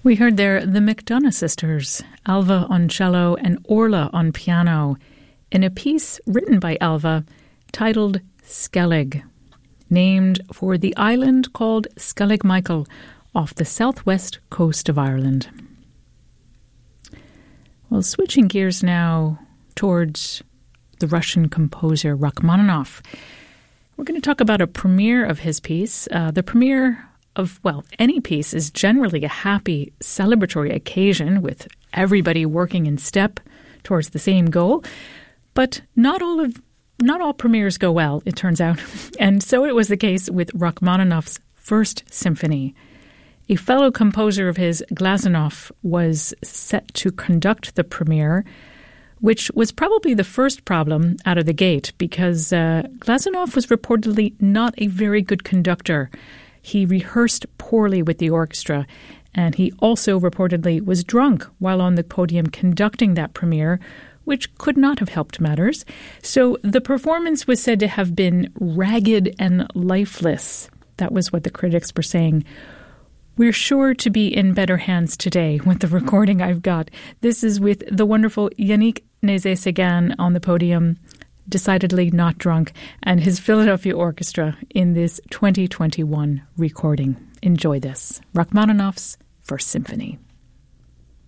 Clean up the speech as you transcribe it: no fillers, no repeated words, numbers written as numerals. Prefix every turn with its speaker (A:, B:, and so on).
A: We heard there the McDonough sisters, Alva on cello and Orla on piano, in a piece written by Alva titled Skellig, named for the island called Skellig Michael off the southwest coast of Ireland. Well, switching gears now towards the Russian composer Rachmaninoff, we're going to talk about a premiere of his piece. The premiere of, any piece is generally a happy, celebratory occasion with everybody working in step towards the same goal. But not all premieres go well, it turns out. And so it was the case with Rachmaninoff's First Symphony. A fellow composer of his, Glazunov, was set to conduct the premiere, which was probably the first problem out of the gate because Glazunov was reportedly not a very good conductor. He rehearsed poorly with the orchestra, and he also reportedly was drunk while on the podium conducting that premiere, which could not have helped matters. So the performance was said to have been ragged and lifeless. That was what the critics were saying. We're sure to be in better hands today with the recording I've got. This is with the wonderful Yannick Nézet-Séguin on the podium, decidedly not drunk, and his Philadelphia Orchestra in this 2021 recording. Enjoy this. Rachmaninoff's First Symphony.